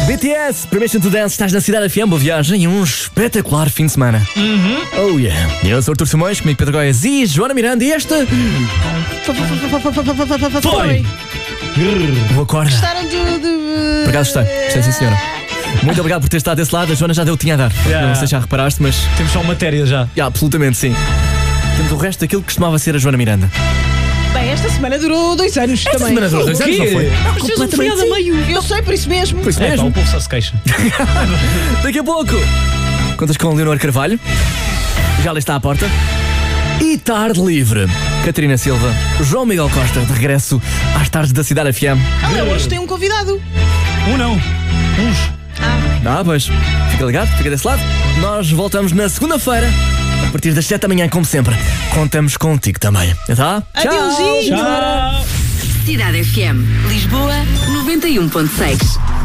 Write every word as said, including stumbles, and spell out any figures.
B T S, Permission to Dance, estás na Cidade F M, boa viagem e um espetacular fim de semana. Uhum. Oh yeah. Eu sou Artur Simões, comigo Pedro Góes e Joana Miranda e este... Foi! O acorda. Gostaram de... de... Por acaso gostei, gostei sim senhora. Muito obrigado por ter estado desse lado, a Joana já deu o que tinha a dar. Yeah. Não sei se já reparaste, mas... Temos só matéria já. Yeah, absolutamente sim. Temos o resto daquilo que costumava ser a Joana Miranda. Bem, esta semana durou dois anos Esta também. semana durou dois anos, não foi? Mas fez um feriado a meio. Eu sei, por isso mesmo. Por isso É, pá, mesmo. o povo só se queixa. Daqui a pouco, contas com Leonor Carvalho. Já ali está à porta. E tarde livre. Catarina Silva, João Miguel Costa, de regresso às tardes da Cidade F M. Ah, hoje tem um convidado. Um não. Uns. Ah, pois. Fica ligado, fica desse lado. Nós voltamos na segunda-feira, a partir das sete da manhã, como sempre. Contamos contigo também. Tá? Adeusinho. Tchau. Cidade F M, Lisboa, noventa e um ponto seis.